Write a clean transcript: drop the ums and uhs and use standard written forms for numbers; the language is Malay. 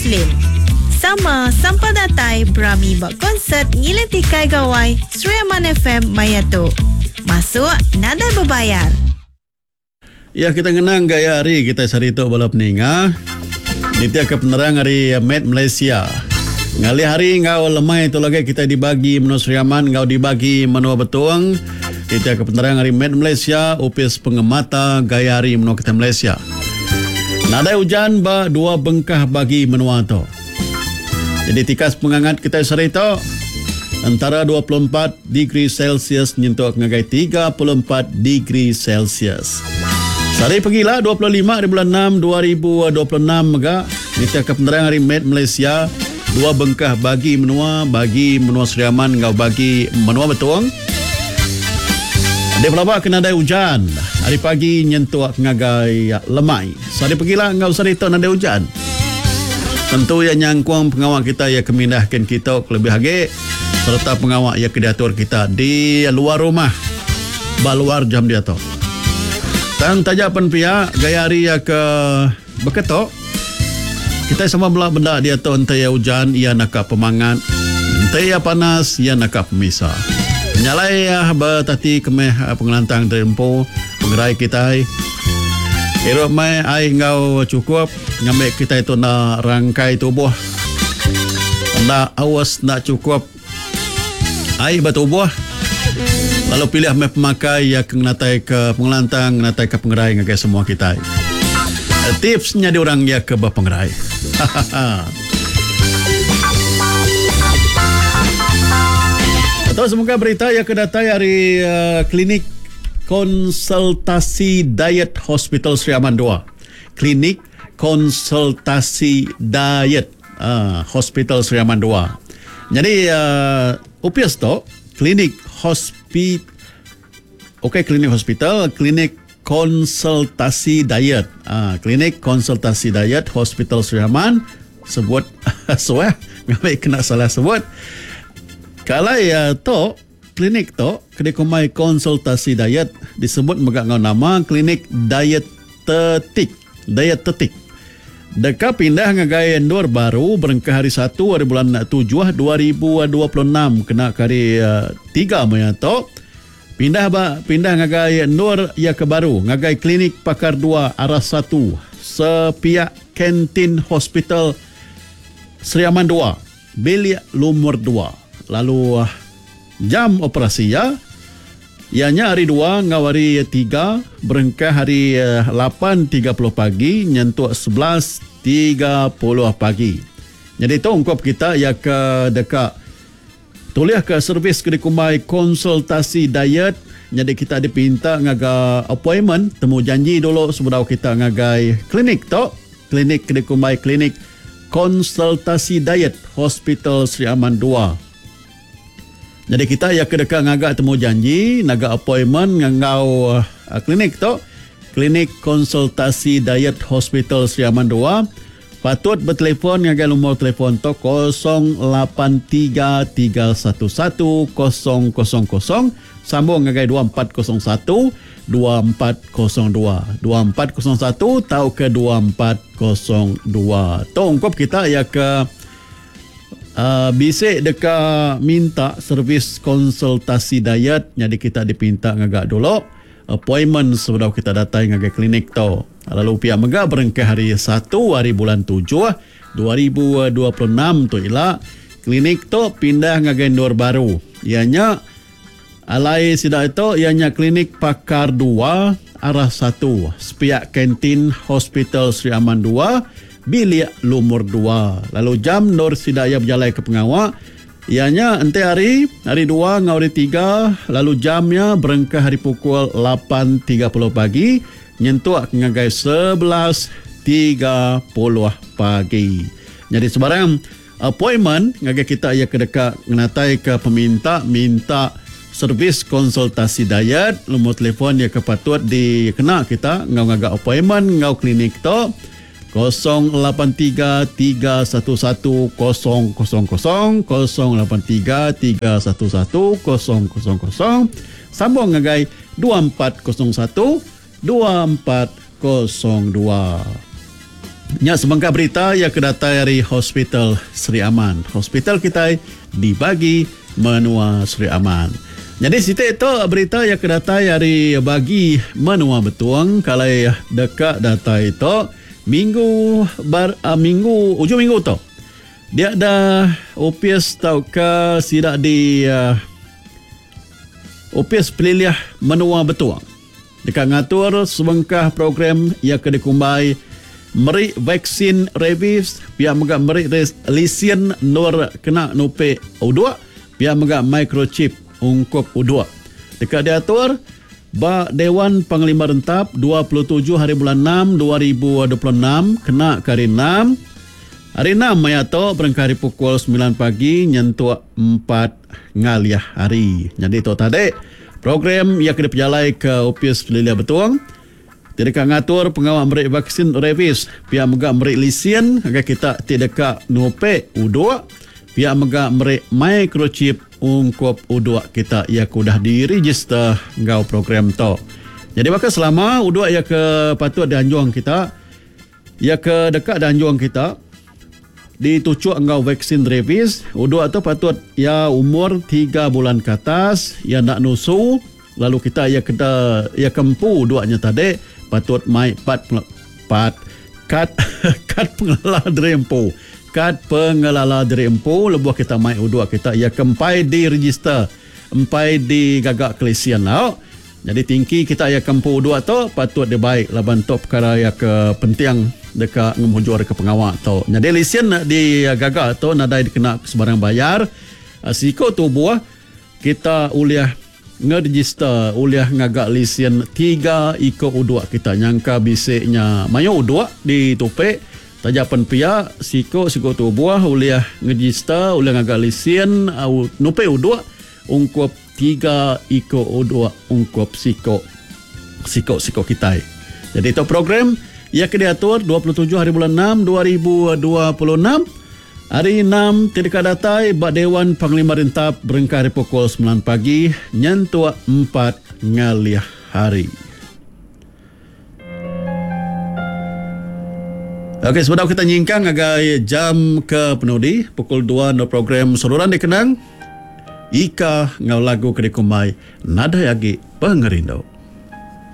Muslim. Sama sampal datai berami buat konsert ngilentikai gawai Suriaman FM Mayatu. Masuk nadai berbayar. Ya, kita ngenang gaya hari kita sarito balap ninga. Nitia ke penerang hari Med Malaysia. Ngali hari ngau lemai itu lagi kita dibagi menu Suriaman, ngau dibagi menu betuang. Nitia ke penerang hari Med Malaysia, upis pengemata gaya hari menu kita Malaysia. Nadai hujan ba dua bengkah bagi menua tu. Jadi tikas pengangat kita sarito antara 24 degree Celsius nyentuh ngagai 34 degree Celsius. Sari pergilah 25 di bulan 6 2026 mega kita ke penerang hari Med Malaysia dua bengkah bagi menua Suriaman ngau bagi menua betuang. Di pelabak kena ada hujan. Hari pagi nyentuh ngagai lemai. Sari pergilah ngau sarito nada hujan. Tentu yang nyangkuang pengawal kita yang kemindahkan kita ke lebih hagi serta pengawal yang diatur kita di luar rumah baluar jam dia tu. Dan tajapan pihak gaya hari yang ke beketok kita sama belah benda dia tu entah ya hujan ia nak pemangat entah ya panas ia nak pemisah. Nyalai ya bertati kemeh pengelantang tempo pengerai kita. Irop mai ai ngau cukup ngambil kita itu nak rangkai tubuh. Nak awas nak cukup ai bertubuh. Lalu pilih mai pemakai yang natai ke pengelantang, natai ke pengerai ngagai semua kita. Tipsnya di orang ya ke berpengerai. Atau semoga berita yang kedatai hari klinik konsultasi diet Hospital Suriaman 2. Klinik konsultasi diet Hospital Suriaman 2. Jadi upias tu klinik hospital, klinik konsultasi diet. Klinik konsultasi diet Hospital Suriaman sebut suah ngambil kena salah sebut. Kalau tu klinik tu kedai konsultasi diet disebut megak nama klinik dietetik. Deka pindah ngagai endor baru berengkah hari 1 hari bulan 7 2026 kena hari 3 meyato pindah ngagai endor ya ke baru ngagai klinik pakar 2 arah 1 sepiak kantin hospital Suriaman 2 bilik lumur 2 lalu jam operasi ya ianya hari 2 ngau hari 3 berengkah hari 8.30 pagi nyentuh 11.30 pagi. Jadi tu ungkap kita ya ke dekat tulis ke servis kedai konsultasi diet. Jadi kita dipinta ngaga appointment temu janji dulu sebelum kita ngagai klinik tu klinik kedai klinik konsultasi diet Hospital Suriaman 2. Jadi kita ya kedekat ngagak temu janji, naga appointment ngau klinik tu, klinik konsultasi diet Hospital Suriaman 2. Patut bertelefon ngagai nombor telefon tu 0833110000 sambung ngagai 2401 2401 tau ke 2402. Tu ungkap kita ya ke bisik deka minta servis konsultasi diet jadi kita dipinta ngagak dulu appointment sebelum kita datang ngagak klinik tu. Lalu pihak mega berengkah hari 1 hari bulan 7 2026 tu ialah klinik tu pindah ngagak endor baru. Ianya alai sidak itu ianya klinik pakar 2 arah 1 sepiak kantin Hospital Suriaman 2 bilik lumur 2. Lalu jam Nur Sidaya berjalan ke pengawal ianya ente hari 2 ngau hari 3 lalu jamnya berengkah hari pukul 8.30 pagi nyentuh ngagai 11.30 pagi. Jadi sebarang appointment ngagai kita ia kedekat ngenatai ke peminta minta servis konsultasi diet nombor telefon dia kepatut dikena kita ngau ngagai appointment ngau klinik tu 0833110000 0833110000 sambung ngagai 2401 2402. Nya sebangka berita yang kedatai dari Hospital Sri Aman. Hospital kita dibagi menua Sri Aman. Jadi situ itu berita yang kedatai dari bagi menua betuang kalau dekat data itu ujung minggu tu. Dia ada OPS tau ke sidak di OPS peliliah menua betuang. Dekat ngatur sebangkah program yang kedekumbai meri vaksin rabies, pihak megak meri lisen nur kena nupe U2, pihak megak microchip ungkup U2. Dekat diatur ba Dewan Panglima Rentap 27 hari bulan 6 2026 kena hari 6. Hari 6 mayato berengkari pukul 9 pagi nyentuh 4 ngaliah hari. Jadi itu tadi program yang kena berjalai ke OPS Peliliah Betuang. Tidak ngatur pengawal meri vaksin rabies, pihak megak meri lisen agar kita tidak nupe U2, pihak megak meri microchip ungkup U2 kita ia kudah diregister ngau program to. Jadi maka selama U2 ia ke patut dianjuang kita, ia ke dekat dianjuang kita ditucuk ngau vaksin rabies, U2 tu patut ia umur 3 bulan ke atas, ia nak nusu, lalu kita ia kena ia kempu duanya tadi patut mai kad pengelola drempo. Kad pengelola drempo lebuh kita mai U2 kita ia kempai di register, empai di gagak kelisian now. Jadi tinggi kita ia kempu U2 tu patut dia baik laban top perkara ia ke penting dekat ngumujur ke pengawal tu. Jadi lisian di gagak tu nadai dikena sebarang bayar. Siko tu buah kita uliah ngeregister uliah ngagak lisen 3 iko U2 kita nyangka bisiknya mayo U2 di tupe tajapan pia siko tu buah uliah ngeregister uliah ngagak lisen nupe U2 ungkup 3 iko U2 ungkup siko kita. Jadi itu program ia diatur 27 hari bulan 6 2026. Hari 6 tidak datai Bak Dewan Panglima Rentap berengkari pukul 9 pagi nyentuh 4 ngaliah hari. Okey, sebentar kita nyingkang agak jam ke penudi pukul 2 no program Saluran Dikenang Ika ngau lagu kedekumai nada yagi pengerindo.